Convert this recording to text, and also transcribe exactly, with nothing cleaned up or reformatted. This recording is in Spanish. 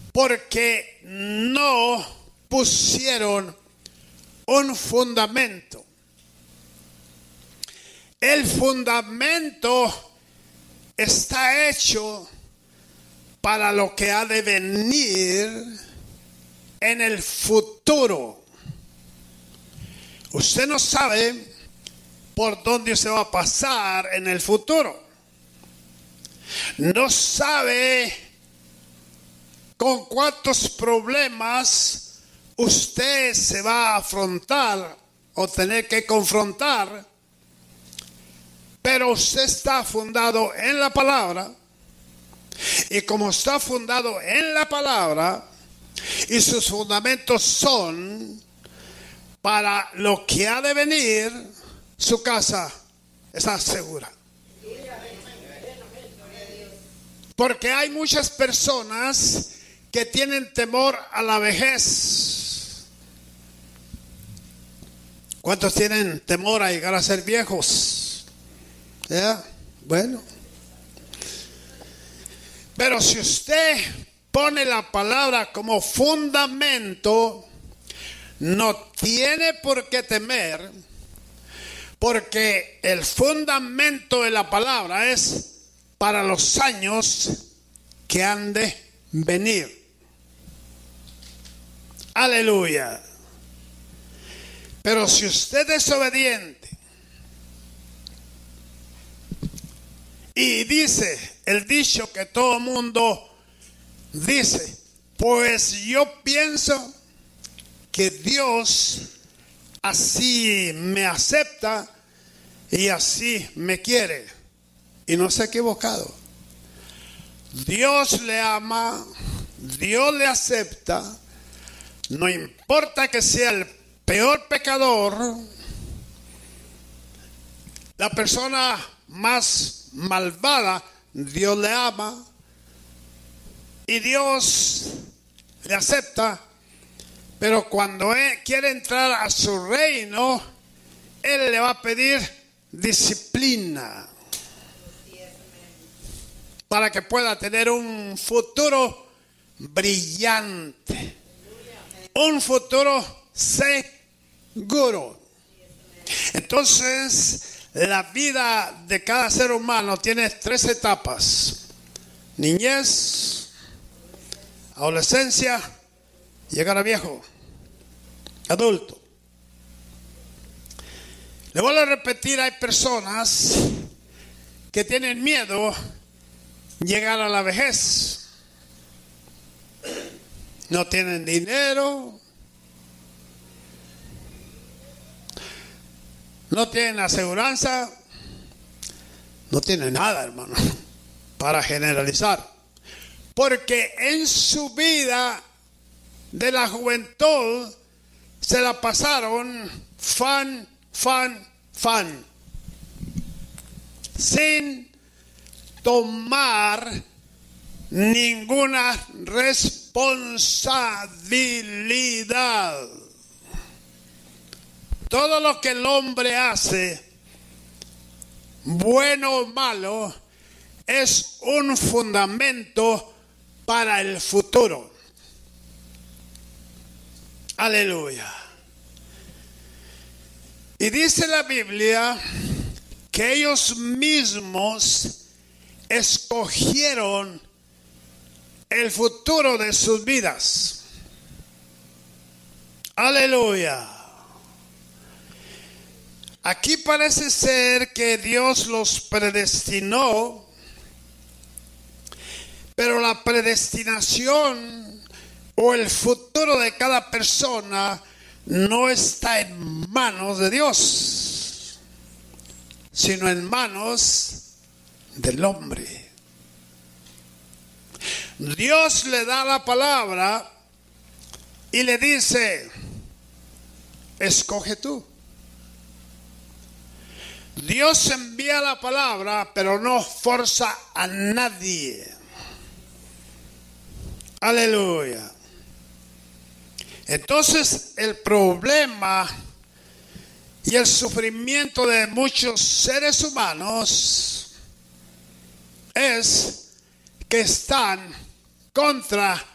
porque no pusieron un fundamento. El fundamento está hecho para lo que ha de venir en el futuro. Usted no sabe por dónde se va a pasar en el futuro. No sabe con cuántos problemas usted se va a afrontar o tener que confrontar, pero usted está fundado en la palabra, y como está fundado en la palabra y sus fundamentos son para lo que ha de venir, su casa está segura. Porque hay muchas personas que tienen temor a la vejez. ¿Cuántos tienen temor a llegar a ser viejos? ¿Ya? Bueno. Pero si usted pone la palabra como fundamento, no tiene por qué temer, porque el fundamento de la palabra es para los años que han de venir. Aleluya. Pero si usted es obediente y dice el dicho que todo mundo dice, pues yo pienso que Dios así me acepta y así me quiere, y no se ha equivocado. Dios le ama, Dios le acepta, no importa que sea el peor pecador, la persona más malvada, Dios le ama y Dios le acepta, pero cuando él quiere entrar a su reino, Él le va a pedir disciplina para que pueda tener un futuro brillante, un futuro seguro. Entonces, la vida de cada ser humano tiene tres etapas: niñez, adolescencia, llegar a viejo, adulto. Le voy a repetir, hay personas que tienen miedo llegar a la vejez. No tienen dinero, no tienen aseguranza, no tienen nada, hermano, para generalizar. Porque en su vida de la juventud se la pasaron fan, fan, fan, sin tomar ninguna responsabilidad. Todo lo que el hombre hace, bueno o malo, es un fundamento para el futuro. Aleluya. Y dice la Biblia que ellos mismos escogieron el futuro de sus vidas. Aleluya. Aquí parece ser que Dios los predestinó, pero la predestinación o el futuro de cada persona no está en manos de Dios, sino en manos del hombre. Dios le da la palabra y le dice: escoge tú. Dios envía la palabra, pero no forza a nadie. Aleluya. Entonces, el problema y el sufrimiento de muchos seres humanos es que están contra